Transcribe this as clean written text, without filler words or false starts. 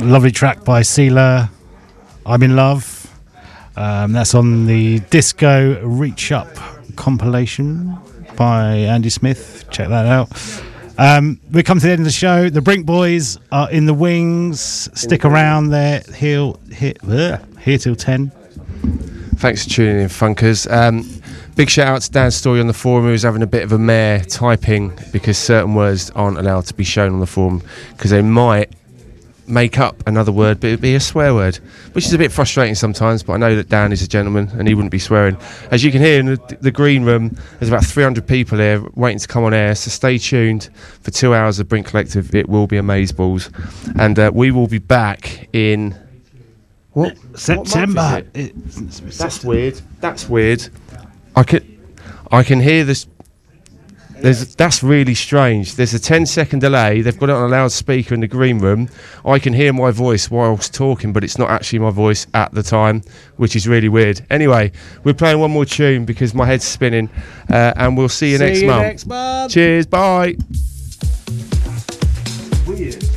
Lovely track by Sealer, I'm in Love. That's on the Disco Reach Up compilation by Andy Smith. Check that out. We come to the end of the show. The Brink Boys are in the wings. Stick around there. Here till 10. Thanks for tuning in, Funkers. Big shout out to Dan Story on the forum, who's having a bit of a mare typing because certain words aren't allowed to be shown on the forum because they might make up another word, but it'd be a swear word, which is a bit frustrating sometimes, but I know that Dan is a gentleman and he wouldn't be swearing. As you can hear in the green room, there's about 300 people here waiting to come on air, so stay tuned for 2 hours of Brink Collective. It will be amazeballs, and we will be back in September. That's weird. That's weird. I can hear this. That's really strange. There's a 10-second delay. They've got it on a loudspeaker in the green room. I can hear my voice whilst talking, but it's not actually my voice at the time, which is really weird. Anyway, we're playing one more tune because my head's spinning, and we'll see you next month. Next month. Cheers. Bye. Weird.